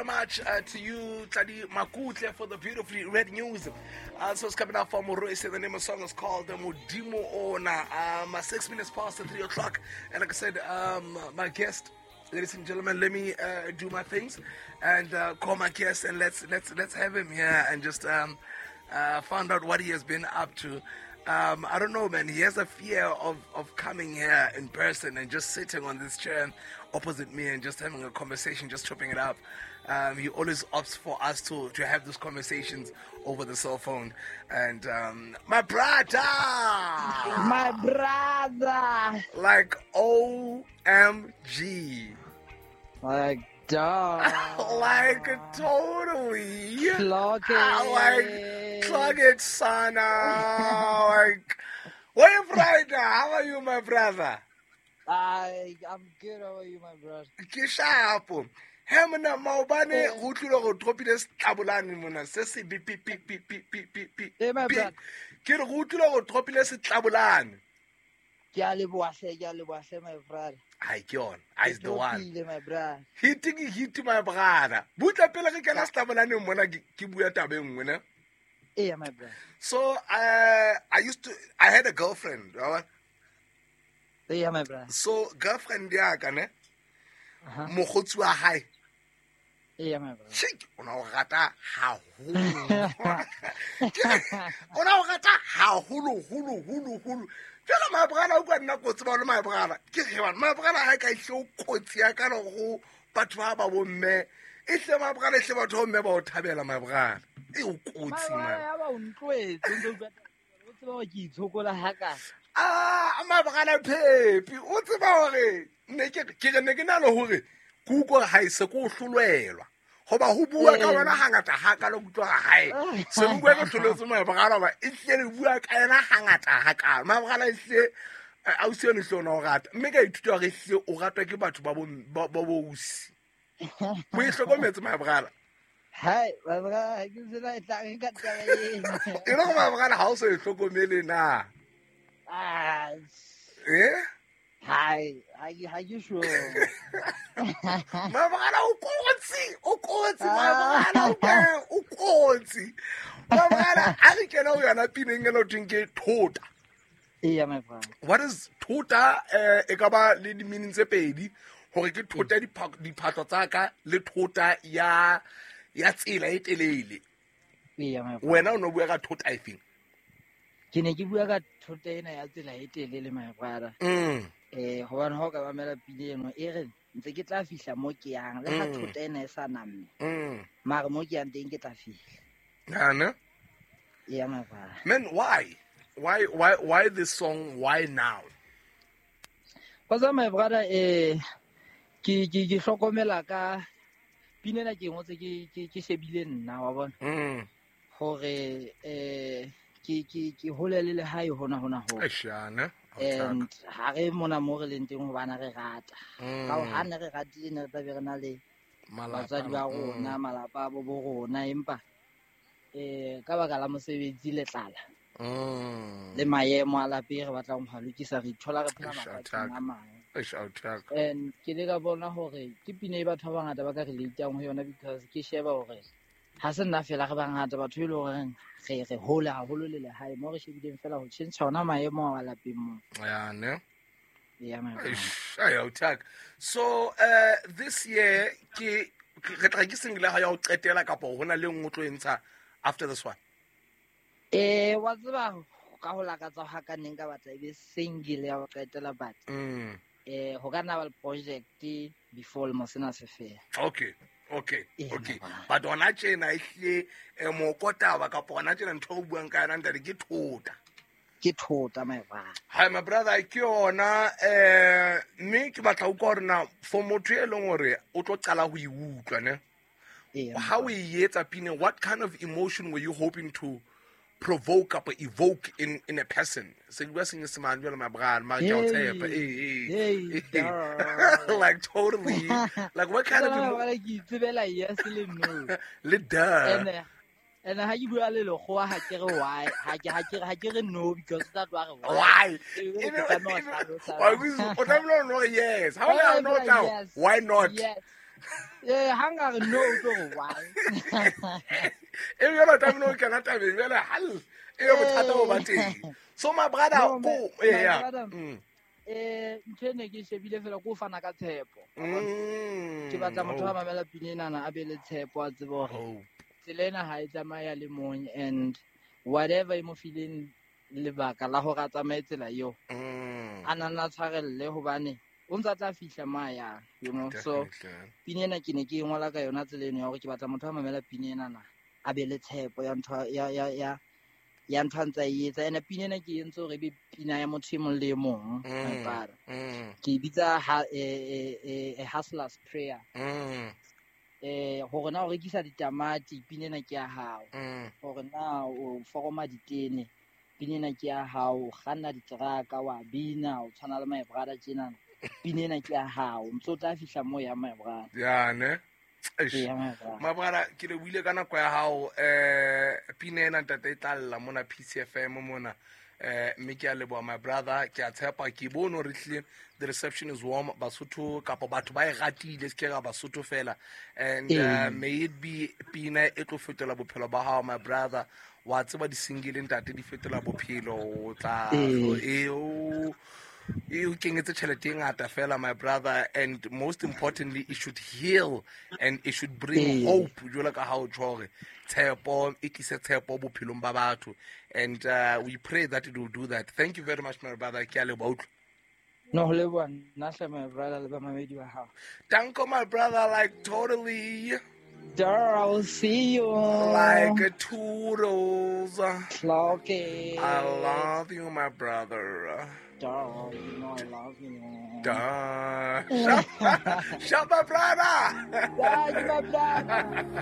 very much to you, Tladi Makutle, for the beautifully read news. So it's coming out from Moroise. The name of the song is called Modimo Ona. 6 minutes past 3 o'clock. And like I said, my guest, ladies and gentlemen, let me do my things and call my guest, and let's have him here and just find out what he has been up to. I don't know, man. He has a fear of coming here in person and just sitting on this chair opposite me and just having a conversation, just chopping it up. He always opts for us to have these conversations over the cell phone. And my brother! My brother! Like OMG. Like dog. Like totally. Clock it. Like clock it, son. Like, what are you Friday? How are you, my brother? I'm good. How are you, my brother? Ke sharp. He mona maobane go tlile go tropile setlabulane mona se se pi. Hey, my brother. Ke re go tlile go tropile setlabulane. Ke a leboha, my brother. Ai ke on. I is the one. My brother. Hit my brother. Butla pele ke kana setlabulane mona ke bua tabe nngwe ne. Yeah, my brother. So I had a girlfriend, right? Yeah, my brother. So girlfriend ya ka ne. Mogotsi wa hae. Yeah, my brother. Shit, ona o rata haholo. Ona o rata haholo. Jela my brother o ka nna kotsi ba le my brother. Ke re bana my brother ha ka ihlo kotsi ya ka no go batho ba ba bomme. E hle my brother hle batho bomme ba o thabela my brother. E o kotsi man. Ya ba o ntloetse ntse ba ke itshokola haka. My brother Pepe, o tseba hore ne ke na le hore kuko ha ise go hlolwelwa. Hoba ho bua ka wena hangata ha ka le kutlwa hae. Se mo bua ka hlolwetse my brother ba e hle le bua ka yena hangata ha ka. My brother e hle a o se le hlona o rata. Mme ka ithuta hore hle o ratwa ke batho ba bo usi. Mo e hlokometse my brother. Hai, my brother, ke se la tlang ka taba ena. E no my brother ha o se hlokomele na. Eh? Hi, you sure? My brother, o kotsi, my brother, o kotsi. My brother, a re kena o yana pineng eno tinke thota. Yeah, my brother. What is thota? E ka ba le di meaning tse pedi hore ke thota diphatlo tsa ka le thota ya tsela e telele. Yeah, my brother. Wena o no bua ka thota I think. Ke ne ke bua ka thota ena ya tsela e telele, my brother. Hobane ho ka ba mela pile eno e re ntse ke tla fihla mo ke yang le ha thota ena e sa namme. Mara mo ke yang teng ke tla fihla. Yana? Yeah, my brother. Man, why this song? Why now? Because my brother ke hlokomela ka pinela ke ngotse ke shebile nna wa bona. Hore ke holele le hae hona ho. Eshana. And ha re mona mo re leng teng ho bana re rata. Ka ho hana re ratile ne re tla be re na le batswadi ba rona, malapa bo rona, empa ka baka la mosebetsi le tlala. Le maemo a lapeng re batla ho halukisa re thola re phela mafatsheng a mang. And ke le ka bona hore ke pine e batho ba bangata ba ka relate-ang ho yona, because ke sheba hore ha se nna fela re bangata batho e le hore re hole haholo le hae mo re shebileng fela ho tjhentjha ona maemo a lapeng mo. Yeah, my brother. So this year ke tla ke single ha ya o qetela kapo hona le nngwe tlo entsha after this one. Wa tseba ka ho lakatsa ha ka neng ka batla e be single ya o qetela but ho ka na ba project before le mo sena se fela. Okay. But ona tjena ihle mo kotaba ka bona tjena ntho go buang ka yana ntare ke thota my brother. Hi my brother, ke yona mme ke batla o ka rena for motho e leng hore o tlo qala ho iutlwa ne. How we yetsa pine, what kind of emotion were you hoping to provoke or evoke in a person? So you were saying this man, my brother, my like totally, like what kind of emotion? And how you bua le go ha ke re why ha ke re no because that was why yes how do I know now why not hanga re no o tlo go why e yona time no kana tabeng jale hal e yo bothata o ba teng so my brother go ntho ne ke shebile fela ko fana ka tshepo ke batla motho a mamela pinenana a be le tshepo a tsebo gore tselena ha e tsamaya le mong and whatever mo feeling lebaka la gore a tsamaye tsela yo a nana tshwarelle hobane o ntse tla fihla maya you know so pinena ke ne ke ngola ka yona tseleno ya gore ke batla motho a mamela pinenana a be le tshepo ya ntho ya ntho ntse e etsa ene pinena ke entse gore be pina ya motho mong le mong para ke bitsa hustler's prayer gore na o rekisa ditamati pinena ke ya hao gore na o foroma ditene pinena ke ya hao ganna diteraka wa bina o tshwana le my brother tjena pinena ke ya hao ntse tla fihla mo ya my brother ya ne mabara ke le buile kana kwa ya hao pinena ntate e tlalla mona PCFM mona mme ke a leboa my brother ke a tshepa ke bono re tlile the reception is warm basotho kapo batho ba e ratile se ke ga basotho fela and may it be pina e tlo fetola bophelo ba hao my brother wa tseba di single ntate di fetola bophelo o tla you can get a ngata fela my brother and most importantly it should heal and it should bring hope jula ka how tshore tshepo e tlise tshepo bophelong ba batho and we pray that it will do that. Thank you very much my brother ke a leboa no le bona nasa my brother le ba mamedi wa hao danko my brother like totally I'll see you like a toodles okay I love you my brother you know I love you. Shut my brother. My brother.